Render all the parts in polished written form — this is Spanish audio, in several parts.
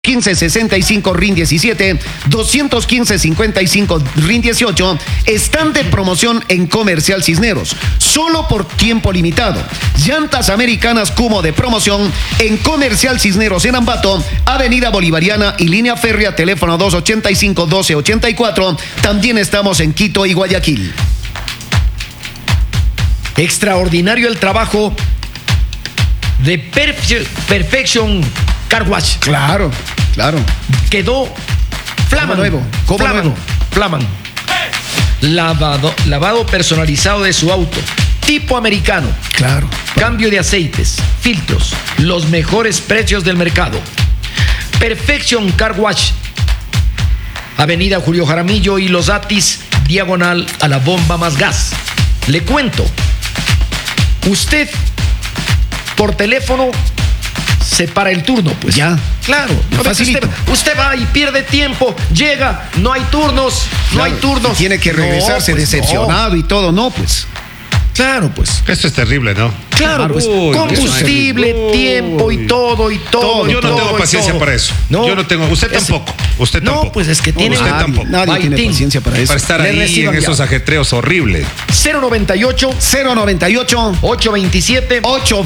1565 RIN 17, 215-55 RIN 18 están de promoción en Comercial Cisneros, solo por tiempo limitado. Llantas americanas Kumo de promoción en Comercial Cisneros en Ambato, Avenida Bolivariana y línea férrea, teléfono 285-1284. También estamos en Quito y Guayaquil. Extraordinario el trabajo de Perfection Car Wash. Claro. Quedó flaman. Como nuevo. Flaman. Lavado personalizado de su auto. Tipo americano. Claro. Cambio de aceites, filtros. Los mejores precios del mercado. Perfection Car Wash. Avenida Julio Jaramillo y Los Atis, diagonal a la bomba más gas. Le cuento. Usted, por teléfono, separa el turno, pues. Ya. Claro. Usted va y pierde tiempo, llega, no hay turnos, y tiene que regresarse decepcionado y todo, no, pues. Claro, pues. Esto es terrible, ¿no? Claro, pues. Combustible, tiempo y todo. Yo no tengo paciencia para eso. No. Yo no tengo. Usted tampoco. No, pues es que tiene. Usted tampoco. Nadie tiene paciencia para eso. Para estar ahí en esos ajetreos horribles. 098 827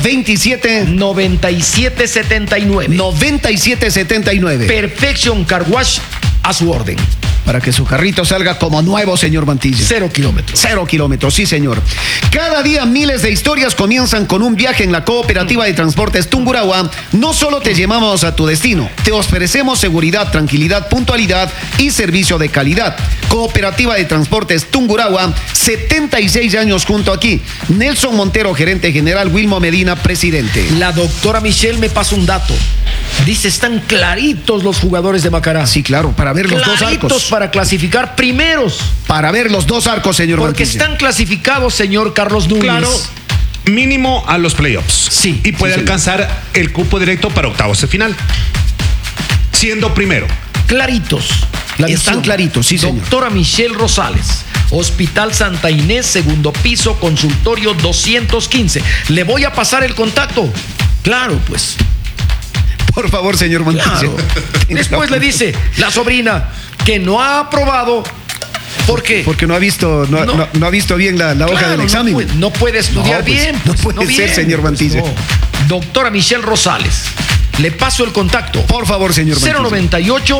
9779. Perfection Car Wash, a su orden. Para que su carrito salga como nuevo, señor Mantilla. 0 kilómetros. 0 kilómetros, sí, señor. Cada día miles de historias comienzan con un viaje en la Cooperativa de Transportes Tungurahua. No solo te llevamos a tu destino, te ofrecemos seguridad, tranquilidad, puntualidad y servicio de calidad. Cooperativa de Transportes Tungurahua, 76 años junto aquí. Nelson Montero, gerente general. Wilmo Medina, presidente. La doctora Michelle me pasa un dato. Dice, están claritos los jugadores de Macará. Sí, claro, para ver los dos arcos. Para clasificar primeros. Para ver los dos arcos, señor Porque Mantilla. están clasificados, señor Carlos Núñez. Claro, mínimo a los playoffs. Sí. Y puede alcanzar el cupo directo para octavos de final, siendo primero. Claritos. Están claritos, sí, señor. Doctora Michelle Rosales, Hospital Santa Inés, segundo piso, consultorio 215. Le voy a pasar el contacto. Claro, pues. Por favor, señor Mantilla. Claro. Después le dice la sobrina que no ha aprobado. ¿Por qué? Porque no ha visto bien la hoja del examen. No puede estudiar bien. No puede ser, señor Mantilla. No. Doctora Michelle Rosales. Le paso el contacto. Por favor, señor Mantilla. 098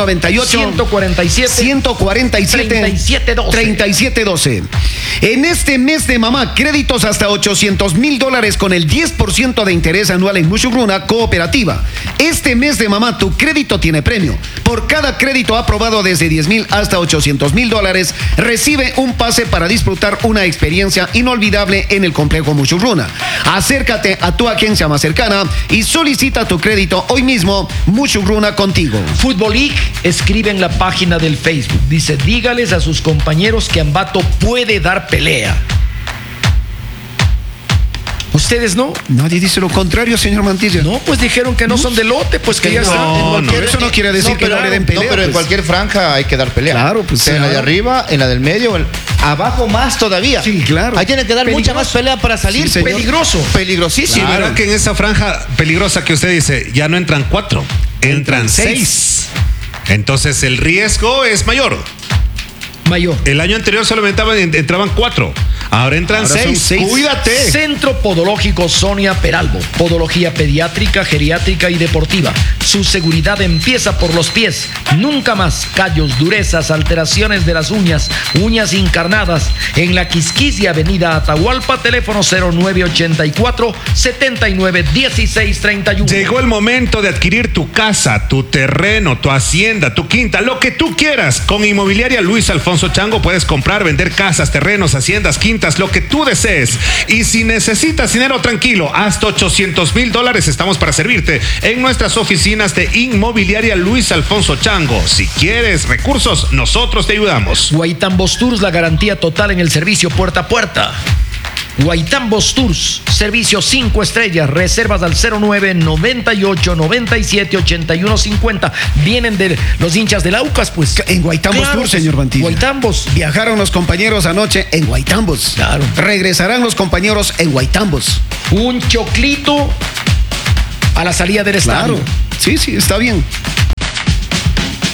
147 3712. En este mes de mamá, créditos hasta $800,000 con el 10% de interés anual en Muchugruna Cooperativa. Este mes de mamá, tu crédito tiene premio. Por cada crédito aprobado desde $10,000 hasta $800,000, recibe un pase para disfrutar una experiencia inolvidable en el complejo Muchugruna. Acércate a tu agencia más cercana y solicita tu crédito hoy mismo. Muchugruna contigo. Fútbol League escribe en la página del Facebook. Dice, dígales a sus compañeros que Ambato puede dar pelea. ¿Ustedes no? Nadie dice lo contrario, señor Mantilla. No, pues dijeron que no son de lote, pues que ya están. Eso no quiere decir que no le den pelea. No, pero en cualquier franja hay que dar pelea. Claro, pues. En la de arriba, en la del medio, abajo más todavía. Sí, claro. Ahí tiene que dar mucha más pelea para salir. Sí, peligroso. Peligrosísimo. Y verá que en esa franja peligrosa que usted dice, ya no entran 4, entran 6. Entonces el riesgo es mayor. El año anterior solamente entraban 4. Ahora entran 6. Cuídate. Centro Podológico Sonia Peralbo. Podología pediátrica, geriátrica y deportiva. Su seguridad empieza por los pies. Nunca más callos, durezas, alteraciones de las uñas, uñas encarnadas. En la Quisquis Avenida Atahualpa, teléfono 0984 79 16 31. Llegó el momento de adquirir tu casa, tu terreno, tu hacienda, tu quinta, lo que tú quieras. Con Inmobiliaria Luis Alfonso Chango puedes comprar, vender casas, terrenos, haciendas, quintas, lo que tú desees. Y si necesitas dinero tranquilo, hasta $800,000 estamos para servirte en nuestras oficinas de Inmobiliaria Luis Alfonso Chango. Si quieres recursos, nosotros te ayudamos. Guaitambos Tours, la garantía total en el servicio puerta a puerta. Guaitambos Tours, servicio 5 estrellas, reservas al 09 98 97 81 50. Vienen de los hinchas del Aucas, pues. En Guaitambos Tours, señor Mantilla. Guaitambos. Viajaron los compañeros anoche en Guaitambos. Claro. Regresarán los compañeros en Guaitambos. Un choclito a la salida del estadio. Claro. Sí, está bien.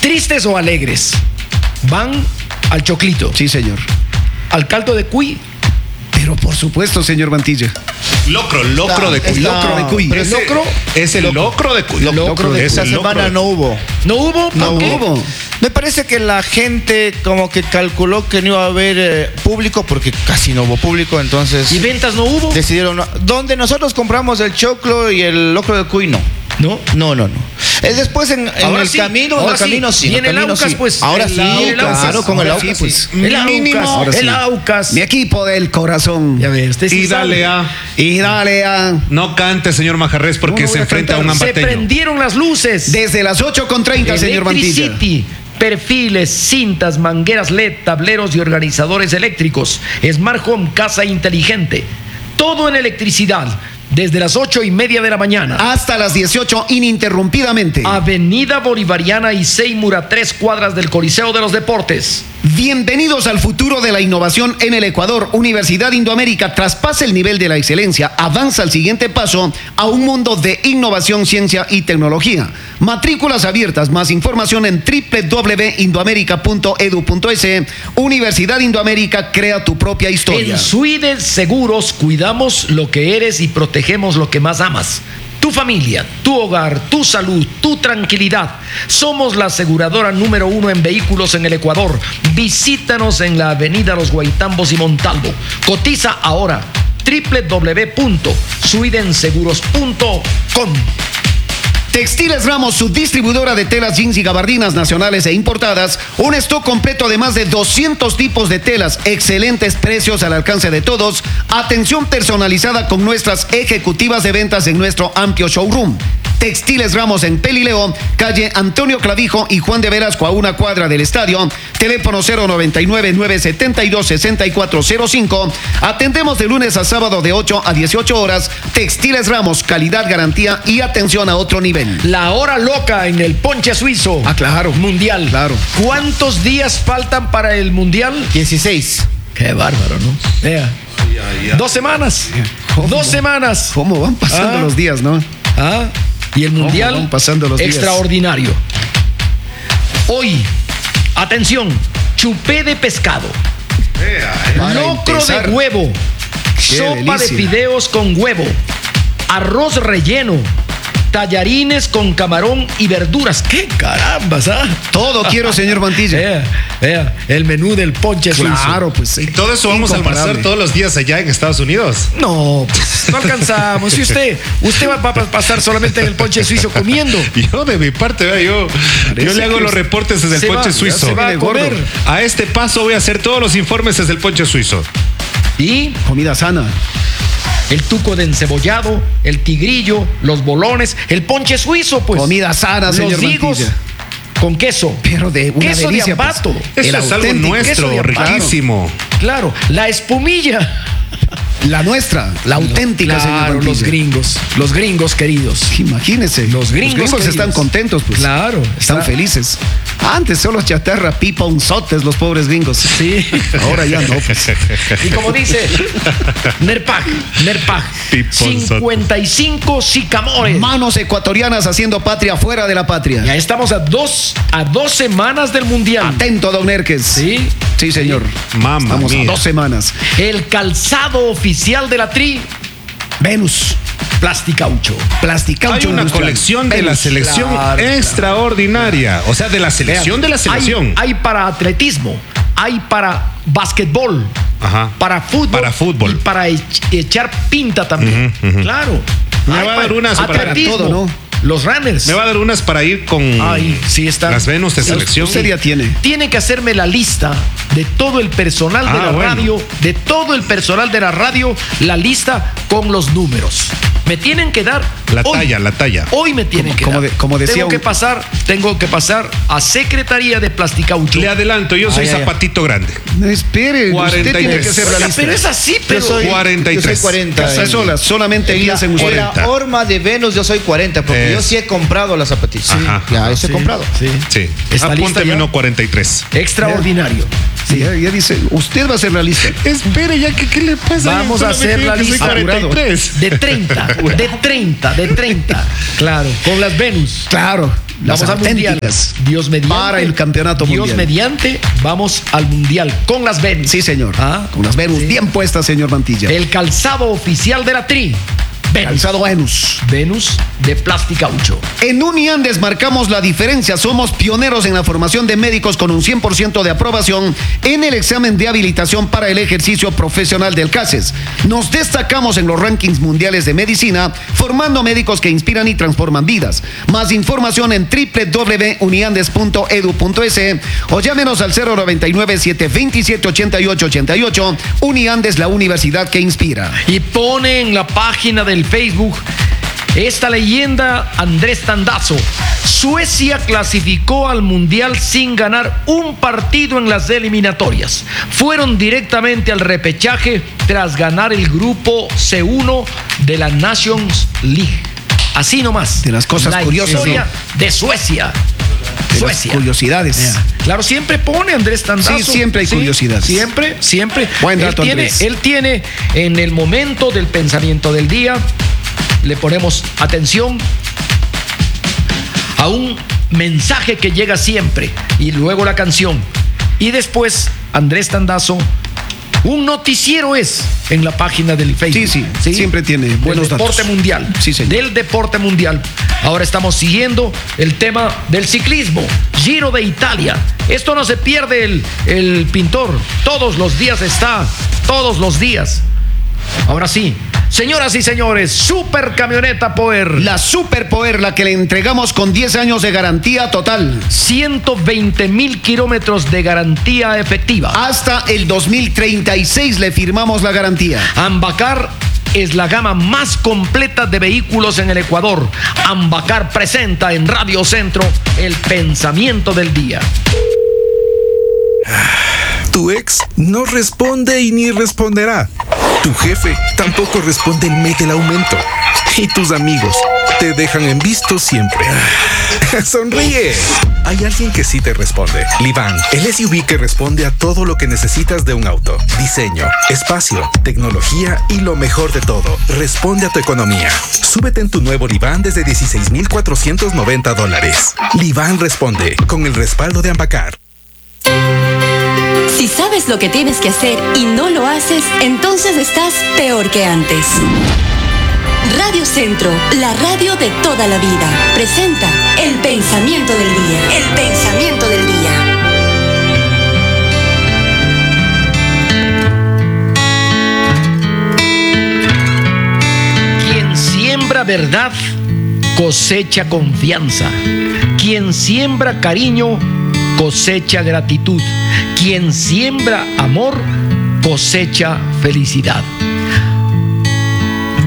¿Tristes o alegres? Van al choclito, Sí, señor. al caldo de cuy. Pero por supuesto, señor Mantilla. Locro de cuy. Locro de cuy. Pero el locro Es el locro de cuy. Locro de Es esta el locro semana de- no hubo. no hubo. No ¿por qué? hubo. Me parece que la gente como que calculó que no iba a haber público porque casi no hubo público, entonces ¿Y ventas no hubo? decidieron no. Donde nosotros compramos el choclo y el locro de cuy, no. No. No. Después en Ahora el sí, camino, ahora en el camino sí. Y en en el camino Aucas, sí. pues. Ahora El sí, Aucas. claro, con el Ahora sí, Aucas pues. sí. El Mínimo. Aucas. Ahora sí. El Aucas. Mi equipo del corazón. Ya ves, usted sí Y dale sabe. a. Y dale a... No cante, señor Majarres, porque No, se voy a enfrenta a un cantar. Se ambateño. prendieron las luces. Desde las 8:30, señor Mantilla. Electricity, perfiles, cintas, mangueras LED, tableros y organizadores eléctricos. Smart Home, casa inteligente. Todo en electricidad. Desde las 8:30 de la mañana. Hasta las 18 ininterrumpidamente. Avenida Bolivariana y Seymour, a 3 cuadras del Coliseo de los Deportes. Bienvenidos al futuro de la innovación en el Ecuador. Universidad Indoamérica traspasa el nivel de la excelencia, avanza al siguiente paso a un mundo de innovación, ciencia y tecnología. Matrículas abiertas, más información en www.indoamerica.edu.es. Universidad Indoamérica, crea tu propia historia. En Suides Seguros cuidamos lo que eres y protegemos lo que más amas. Tu familia, tu hogar, tu salud, tu tranquilidad. Somos la aseguradora número 1 en vehículos en el Ecuador. Visítanos en la avenida Los Guaitambos y Montalvo. Cotiza ahora www.suidenseguros.com. Textiles Ramos, su distribuidora de telas, jeans y gabardinas nacionales e importadas. Un stock completo de más de 200 tipos de telas. Excelentes precios al alcance de todos. Atención personalizada con nuestras ejecutivas de ventas en nuestro amplio showroom. Textiles Ramos en Pelileo, calle Antonio Clavijo y Juan de Velasco, a 1 cuadra del estadio. Teléfono 099-972-6405. Atendemos de lunes a sábado de 8 a 18 horas. Textiles Ramos, calidad, garantía y atención a otro nivel. La hora loca en el ponche suizo. Ah, claro. Mundial. Claro. ¿Cuántos días faltan para el mundial? 16. Qué bárbaro, ¿no? Vea. 2 semanas. ¿Cómo? 2 semanas. ¿Cómo van pasando Ah. los días, no? Ah, y el mundial van pasando los días? extraordinario. Hoy, atención, chupé de pescado, Para locro empezar. de huevo, Qué sopa de delicia. fideos con huevo, arroz relleno, tallarines con camarón y verduras. ¡Qué carambas, ah! Todo quiero, señor Mantilla. Vea, el menú del ponche suizo. Claro, pues. Y todo eso vamos a almorzar todos los días allá en Estados Unidos. No, pues, no alcanzamos. Si usted va a pasar solamente en el ponche suizo comiendo. Yo de mi parte, vea, yo le hago que los reportes desde el Se va, ponche ya suizo. se va a Gordo. comer. A este paso voy a hacer todos los informes desde el ponche suizo. Y Comida sana. el tuco de encebollado, el tigrillo, los bolones, el ponche suizo, pues. Comida sana, los señor higos Mantilla. con queso. Pero de una queso delicia, de ambato. pues. Eso El es algo auténtico queso nuestro, de amparo. riquísimo. Claro, la espumilla. La nuestra, la auténtica, señor Claro, Mantilla. los gringos queridos. Imagínense. Los gringos queridos. están contentos, pues. Claro, Están está- felices. Antes solo chatarra, pipa, unzotes, los pobres gringos. Sí. Ahora ya no, pues. Y como dice Nerpag, Piponzote. 55 sicamores. Manos ecuatorianas haciendo patria fuera de la patria. Ya estamos a dos semanas del mundial. Atento, don Erques. Sí. Sí, señor. Mamma Estamos mía. a 2 semanas. El calzado oficial de la Tri, Venus. Plasticaucho. Plasticaucho Hay una industrial. colección de la Venus. selección Claro, extraordinaria. O sea, de la selección de la selección. Hay para atletismo, hay para básquetbol, Ajá. para fútbol, Y para echar pinta también. Ujú, ujú. Claro. Me Hay va a dar unas para atletismo, todo, ¿no? Los runners. Me va a dar unas para ir con Ay, sí, está. las Venus de selección. Usted ya tiene. Tiene que hacerme la lista de todo el personal de Ah, la bueno. radio, de todo el personal de la radio, la lista con los números. Me tienen que dar La hoy. talla. Hoy me tienen que como dar. como decía tengo que pasar a Secretaría de Plasticaucho. Le adelanto, yo soy Ay, ay, ay. zapatito grande. No, espere, 43. usted tiene que ser Oiga, realista. pero es así, pero Yo soy 43. 40. Casa solas, solamente guías en En usted. la horma de Venus yo soy 40, porque yo sí he comprado las zapatillas. Ajá. Ya, eso he comprado. Sí. Sí. ¿Está lista Apúnteme ya? uno 43. Extraordinario. Sí, ya dice, usted va a ser realista. Espere, ya que ¿qué le pasa? Vamos a hacer la lista. 43. De 30. Claro, con las Venus. Claro. las Vamos al mundial. auténticas. Dios mediante. Para el campeonato Dios mundial. mediante, vamos al mundial con las Venus. Sí, señor. Ah, Con las Venus sí. bien puestas, señor Mantilla. El calzado oficial de la Tri. Venus. Calzado Venus. Venus de Plasticaucho. En Uniandes marcamos la diferencia. Somos pioneros en la formación de médicos con un 100% de aprobación en el examen de habilitación para el ejercicio profesional del CASES. Nos destacamos en los rankings mundiales de medicina, formando médicos que inspiran y transforman vidas. Más información en www.uniandes.edu.es o llámenos al 099-727-8888. Uniandes, la universidad que inspira. Y pone en la página del Facebook esta leyenda Andrés Tandazo. Suecia clasificó al Mundial sin ganar un partido en las eliminatorias. Fueron directamente al repechaje tras ganar el grupo C1 de la Nations League. Así nomás. De las cosas la curiosas, historia de Suecia. De las curiosidades. Claro, siempre pone Andrés Tandazo. Sí, siempre hay curiosidades. Siempre. Buen dato, Andrés. Él tiene en el momento del pensamiento del día, le ponemos atención a un mensaje que llega siempre y luego la canción. Y después, Andrés Tandazo, un noticiero es en la página del Facebook. Sí, siempre tiene buenos del deporte datos. mundial. Sí, señor. Del deporte mundial. Ahora estamos siguiendo el tema del ciclismo. Giro de Italia. Esto no se pierde el pintor. Todos los días está. Todos los días. Ahora sí. Señoras y señores, Super Camioneta Power. La Super Power, la que le entregamos con 10 años de garantía total. 120,000 kilómetros de garantía efectiva. Hasta el 2036 le firmamos la garantía. Ambacar es la gama más completa de vehículos en el Ecuador. Ambacar presenta en Radio Centro el pensamiento del día. Tu ex no responde y ni responderá. Tu jefe tampoco responde el mes del aumento. Y tus amigos te dejan en visto siempre. ¡Sonríe! Hay alguien que sí te responde. Livan, el SUV que responde a todo lo que necesitas de un auto. Diseño, espacio, tecnología y lo mejor de todo. Responde a tu economía. Súbete en tu nuevo Livan desde $16,490. Livan responde con el respaldo de Ambacar. Si sabes lo que tienes que hacer y no lo haces, entonces estás peor que antes. Radio Centro, la radio de toda la vida, presenta El Pensamiento del Día. El Pensamiento del Día. Quien siembra verdad, cosecha confianza. Quien siembra cariño, cosecha gratitud. Quien siembra amor, cosecha felicidad.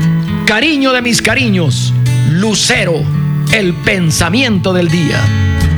Cariño de mis cariños, Lucero, el pensamiento del día.